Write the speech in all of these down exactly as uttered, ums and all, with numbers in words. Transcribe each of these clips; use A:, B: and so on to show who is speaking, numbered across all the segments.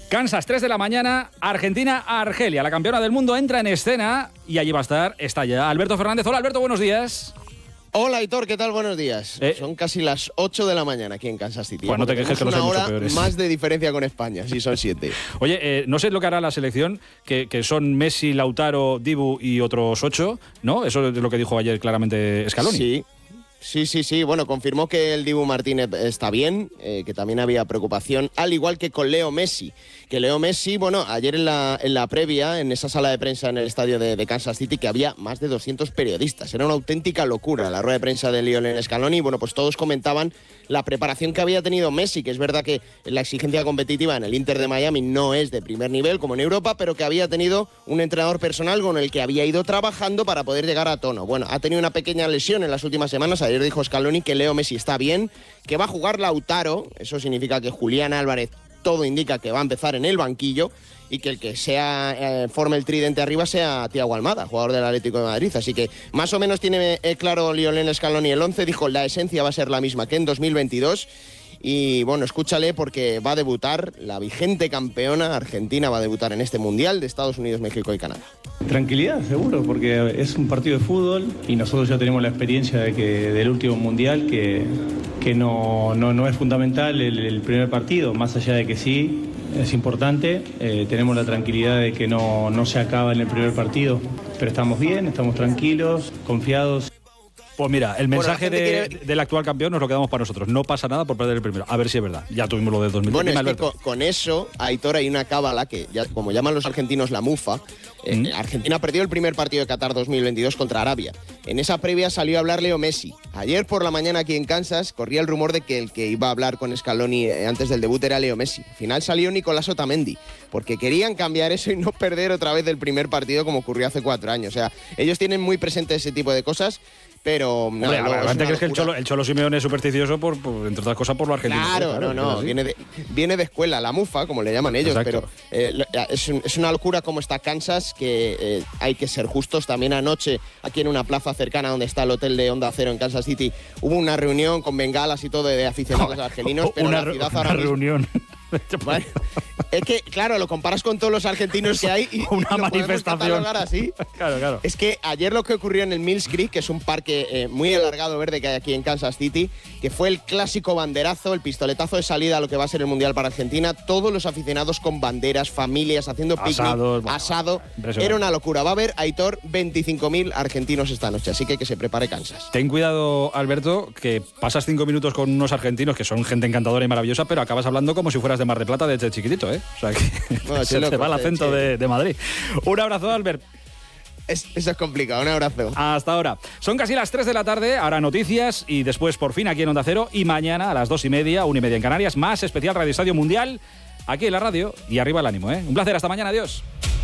A: Kansas, tres de la mañana, Argentina a Argelia. La campeona del mundo entra en escena y allí va a estar, está ya Alberto Fernández. Hola Alberto, buenos días.
B: Hola Aitor, ¿qué tal? Buenos días.
A: Eh,
B: son casi las ocho de la mañana aquí en Kansas City.
A: Pues no te quejes que no
B: una
A: son mucho
B: hora
A: peores.
B: Más de diferencia con España, sí son siete.
A: Oye, eh, no sé lo que hará la selección, que, que son Messi, Lautaro, Dibu y otros ocho, ¿no? Eso es lo que dijo ayer claramente Scaloni.
B: Sí. Sí, sí, sí. Bueno, confirmó que el Dibu Martínez está bien, eh, que también había preocupación, al igual que con Leo Messi. Que Leo Messi, bueno, ayer en la, en la previa, en esa sala de prensa en el estadio de, de Kansas City, que había más de doscientos periodistas. Era una auténtica locura la rueda de prensa de Lionel Scaloni. Bueno, pues todos comentaban la preparación que había tenido Messi, que es verdad que la exigencia competitiva en el Inter de Miami no es de primer nivel, como en Europa, pero que había tenido un entrenador personal con el que había ido trabajando para poder llegar a tono. Bueno, ha tenido una pequeña lesión en las últimas semanas. Ayer dijo Scaloni que Leo Messi está bien, que va a jugar Lautaro, eso significa que Julián Álvarez, todo indica que va a empezar en el banquillo, y que el que sea eh, forme el tridente arriba sea Thiago Almada, jugador del Atlético de Madrid. Así que más o menos tiene eh, claro Lionel Scaloni el once. Dijo, la esencia va a ser la misma que en dos mil veintidós. Y bueno, escúchale porque va a debutar la vigente campeona Argentina, va a debutar en este Mundial de Estados Unidos, México y Canadá.
C: Tranquilidad, seguro, porque es un partido de fútbol y nosotros ya tenemos la experiencia de que del último Mundial que, que no, no, no es fundamental el, el primer partido, más allá de que sí, es importante. Eh, tenemos la tranquilidad de que no, no se acaba en el primer partido, pero estamos bien, estamos tranquilos, confiados.
A: Pues mira, el mensaje
B: bueno,
A: de,
B: quiere...
A: del actual campeón nos lo quedamos para nosotros. No pasa nada por perder el primero. A ver si es verdad. Ya tuvimos lo de dos mil veinte.
B: Bueno, es que con, con eso, Aitor, hay una cábala que, ya, como llaman los argentinos la mufa. Eh, mm. Argentina perdió el primer partido de Qatar dos mil veintidós contra Arabia. En esa previa salió a hablar Leo Messi. Ayer por la mañana aquí en Kansas corría el rumor de que el que iba a hablar con Scaloni antes del debut era Leo Messi. Al final salió Nicolás Otamendi, porque querían cambiar eso y no perder otra vez el primer partido como ocurrió hace cuatro años. O sea, ellos tienen muy presente ese tipo de cosas. Pero
A: Hombre, no, la verdad es que el Cholo, el Cholo Simeone es supersticioso por, por, entre otras cosas, por lo argentino.
B: Claro, claro, no, no, viene de, viene de escuela, la mufa, como le llaman ellos. Exacto. Pero eh, es, es una locura cómo está Kansas, que eh, hay que ser justos. También anoche, aquí en una plaza cercana donde está el hotel de Onda Cero en Kansas City, hubo una reunión con bengalas y todo de aficionados oh, argelinos, pero
A: una,
B: la ciudad
A: una
B: ahora mismo,
A: reunión.
B: Bueno, es que, claro, lo comparas con todos los argentinos que hay y
A: una
B: y lo
A: manifestación.
B: Así.
A: Claro, claro.
B: Es que ayer lo que ocurrió en el Mills Creek, que es un parque eh, muy alargado verde que hay aquí en Kansas City, que fue el clásico banderazo, el pistoletazo de salida a lo que va a ser el Mundial para Argentina, todos los aficionados con banderas, familias, haciendo picnic,
A: Asados,
B: asado. Era una locura. Va a haber, Aitor, veinticinco mil argentinos esta noche, así que que se prepare Kansas.
A: Ten cuidado, Alberto, que pasas cinco minutos con unos argentinos que son gente encantadora y maravillosa, pero acabas hablando como si fueras de Mar de Plata desde chiquitito, ¿eh? O sea que bueno, se te va el acento de, de Madrid. Un abrazo, Albert.
B: Es, eso es complicado, un abrazo.
A: Hasta ahora. Son casi las tres de la tarde, ahora noticias y después por fin aquí en Onda Cero y mañana a las dos y media, una y media en Canarias, más especial Radio Estadio Mundial aquí en la radio y arriba el ánimo, ¿eh? Un placer, hasta mañana, adiós.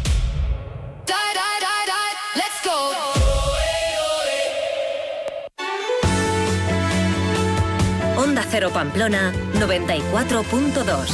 D: Onda Cero Pamplona noventa y cuatro punto dos.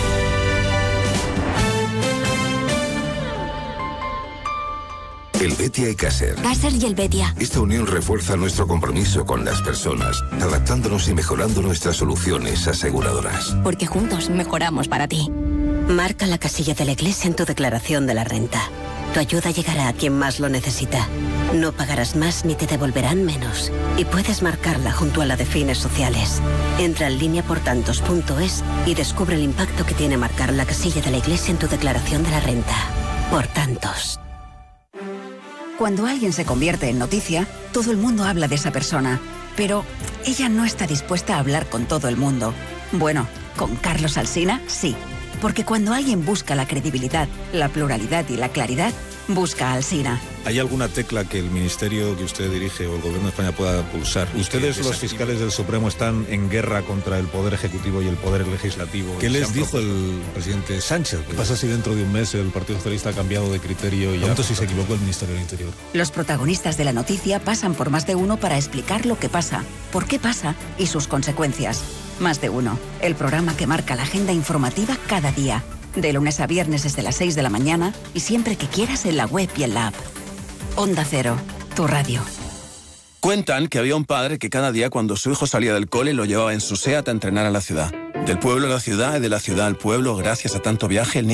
E: El Betia y Caser.
F: Caser y el Betia.
E: Esta unión refuerza nuestro compromiso con las personas, adaptándonos y mejorando nuestras soluciones aseguradoras.
F: Porque juntos mejoramos para ti.
D: Marca la casilla de la Iglesia en tu declaración de la renta. Tu ayuda llegará a quien más lo necesita. No pagarás más ni te devolverán menos. Y puedes marcarla junto a la de fines sociales. Entra en línea por tantos punto es y descubre el impacto que tiene marcar la casilla de la Iglesia en tu declaración de la renta. Por tantos.
G: Cuando alguien se convierte en noticia, todo el mundo habla de esa persona. Pero ella no está dispuesta a hablar con todo el mundo. Bueno, con Carlos Alsina, sí. Porque cuando alguien busca la credibilidad, la pluralidad y la claridad, busca a Alsina.
H: ¿Hay alguna tecla que el ministerio que usted dirige o el gobierno de España pueda pulsar? Ustedes, los fiscales del Supremo, están en guerra contra el Poder Ejecutivo y el Poder Legislativo. ¿Qué les dijo el presidente Sánchez? ¿Qué pasa si dentro de un mes el Partido Socialista ha cambiado de criterio y ya si se equivocó el Ministerio del Interior?
G: Los protagonistas de la noticia pasan por Más de Uno para explicar lo que pasa, por qué pasa y sus consecuencias. Más de Uno, el programa que marca la agenda informativa cada día. De lunes a viernes desde las seis de la mañana y siempre que quieras en la web y en la app. Onda Cero, tu radio.
I: Cuentan que había un padre que cada día cuando su hijo salía del cole lo llevaba en su SEAT a entrenar a la ciudad. Del pueblo a la ciudad y de la ciudad al pueblo, gracias a tanto viaje, el niño